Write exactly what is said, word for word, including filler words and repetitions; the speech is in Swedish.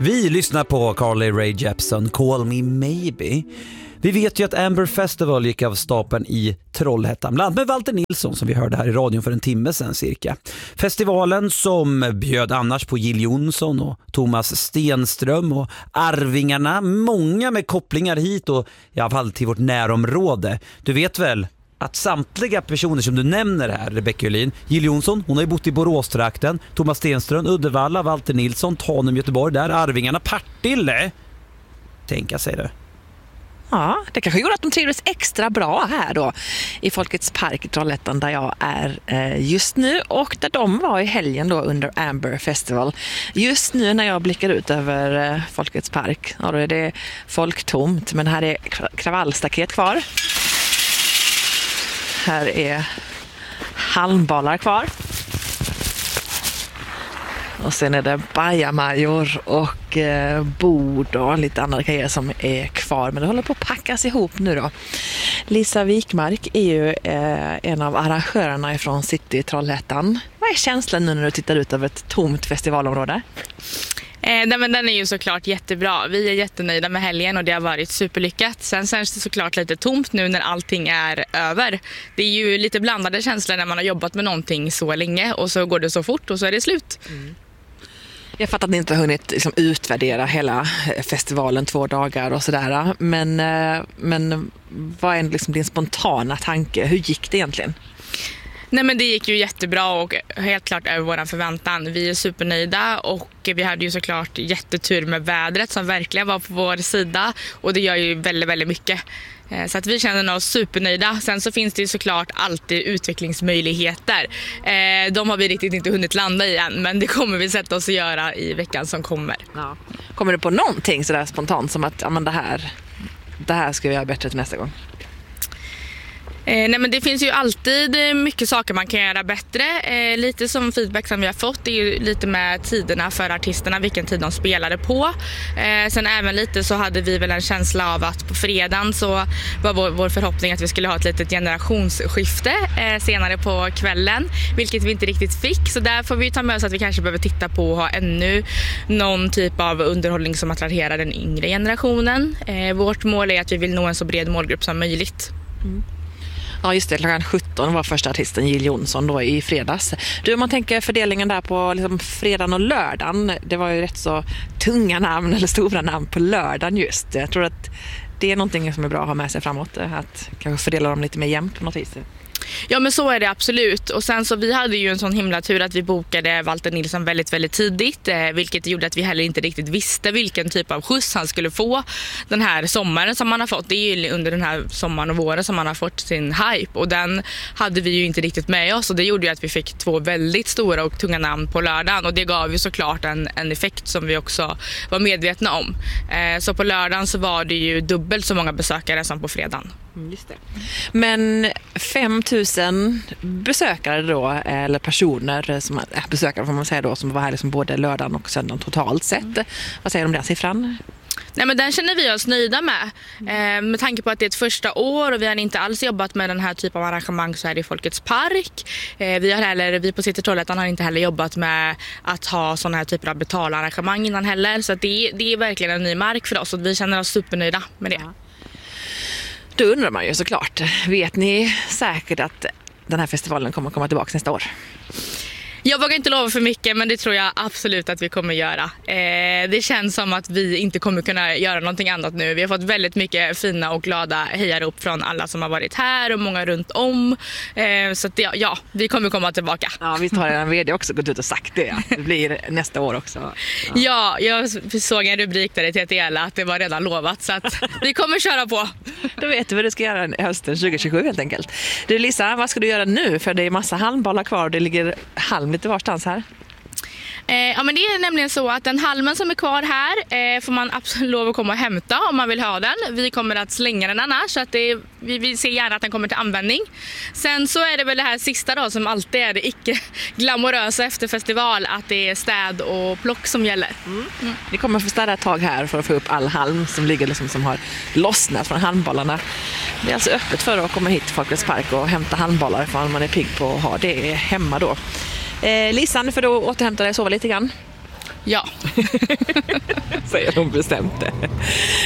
Vi lyssnar på Carly Rae Jepsen, Call Me Maybe. Vi vet ju att Amber Festival gick av stapeln i Trollhättan, bland med Walter Nilsson som vi hörde här i radion för en timme sedan cirka. Festivalen som bjöd annars på Jill Johnson och Thomas Stenström och Arvingarna, många med kopplingar hit och i alla fall till vårt närområde. Du vet väl att samtliga personer som du nämner här, Rebecca Julin, Jill Johnson, hon har ju bott i Boråstrakten, Thomas Stenström, Uddevalla, Walter Nilsson, Tanum, Göteborg, där Arvingarna, Partille. Tänka sig det. Ja, det kanske gjorde att de trivdes extra bra här då i Folkets park i Trollhättan där jag är eh, just nu och där de var i helgen då under Amber Festival. Just nu när jag blickar ut över eh, Folkets park, ja, då är det folktomt, men här är kravallstaket kvar. Här är halmbalar kvar. Och sen är det bajamajor och eh, bord och lite andra grejer som är kvar. Men det håller på att packas ihop nu då. Lisa Wikmark är ju eh, en av arrangörerna från City Trollhättan. Vad är känslan nu när du tittar ut över ett tomt festivalområde? Eh, nej, men den är ju såklart jättebra. Vi är jättenöjda med helgen och det har varit superlyckat. Sen känns det såklart lite tomt nu när allting är över. Det är ju lite blandade känslor när man har jobbat med någonting så länge och så går det så fort och så är det slut. Mm. Jag fattar att ni inte har hunnit liksom utvärdera hela festivalen två dagar och sådär. Men, men vad är liksom din spontana tanke? Hur gick det egentligen? Nej, men det gick ju jättebra och helt klart över våran förväntan. Vi är supernöjda och vi hade ju såklart jättetur med vädret som verkligen var på vår sida och det gör ju väldigt, väldigt mycket. Så att vi känner oss supernöjda. Sen så finns det ju såklart alltid utvecklingsmöjligheter. De har vi riktigt inte hunnit landa i än, men det kommer vi sätta oss att göra i veckan som kommer. Ja. Kommer du på någonting sådär spontant som att ja, men det, här, det här ska vi göra bättre till nästa gång? Eh, nej men det finns ju alltid mycket saker man kan göra bättre. Eh, lite som feedback som vi har fått är ju lite med tiderna för artisterna, vilken tid de spelade på. Eh, sen även lite så hade vi väl en känsla av att på fredagen så var vår, vår förhoppning att vi skulle ha ett litet generationsskifte eh, senare på kvällen, vilket vi inte riktigt fick. Så där får vi ta med oss att vi kanske behöver titta på och ha ännu någon typ av underhållning som attraherar den yngre generationen. Eh, vårt mål är att vi vill nå en så bred målgrupp som möjligt. Mm. Ja just det, klockan sjutton var första artisten Jill Johnson då i fredags. Du, om man tänker fördelningen där på liksom fredagen och lördagen, det var ju rätt så tunga namn eller stora namn på lördagen just. Jag tror att det är någonting som är bra att ha med sig framåt, att kanske fördela dem lite mer jämnt på något vis. Ja men så är det absolut. Och sen så vi hade ju en sån himla tur att vi bokade Walter Nilsson väldigt väldigt tidigt, eh, vilket gjorde att vi heller inte riktigt visste vilken typ av skjuts han skulle få den här sommaren som han har fått. Det är ju under den här sommaren och våren som han har fått sin hype och den hade vi ju inte riktigt med oss och det gjorde ju att vi fick två väldigt stora och tunga namn på lördagen och det gav ju såklart en, en effekt som vi också var medvetna om. Eh, så på lördagen så var det ju dubbelt så många besökare som på fredagen. Mm, just det. Men fem tusen besökare då, eller personer som äh, besökare får man säga då, som var här liksom både lördagen och söndagen totalt sett. Mm. Vad säger du om den siffran? Nej, men den känner vi oss nöjda med. Eh, med tanke på att det är ett första år och vi har inte alls jobbat med den här typen av arrangemang så här i Folkets park. Eh, vi, har heller, vi på City Trollhättan har inte heller jobbat med att ha sådana här typer av betalarrangemang innan heller. Så att det, det är verkligen en ny mark för oss och vi känner oss supernöjda med det. Ja. Då undrar man ju såklart, vet ni säkert att den här festivalen kommer komma tillbaka nästa år? Jag vågar inte lova för mycket, men det tror jag absolut att vi kommer göra. Eh, det känns som att vi inte kommer kunna göra någonting annat nu. Vi har fått väldigt mycket fina och glada hejarop från alla som har varit här och många runt om. Eh, så att ja, ja, vi kommer komma tillbaka. Ja, visst har en vd också gått ut och sagt det. Ja. Det blir nästa år också. Ja. ja, jag såg en rubrik där i T T L att det var redan lovat. Så att vi kommer köra på. Då vet du vad du ska göra hösten tjugo tjugosju helt enkelt. Du Lisa, vad ska du göra nu? För det är massa halmbollar kvar och det ligger halm lite varstans här. Eh, ja men det är nämligen så att den halmen som är kvar här eh, får man absolut lov att komma och hämta om man vill ha den. Vi kommer att slänga den annars så att det, vi vill se gärna att den kommer till användning. Sen så är det väl det här sista då som alltid är det icke glamorösa efter festival, att det är städ och plock som gäller. Mm. Mm. Vi kommer att få städa ett tag här för att få upp all halm som ligger liksom, som har lossnat från halmbollarna. Det är alltså öppet för att komma hit till Folkets park och hämta halmbollar ifall man är pigg på att ha det hemma då. Eh, Lisa, nu får du återhämta dig och sova lite grann. Ja. Säger hon bestämt det.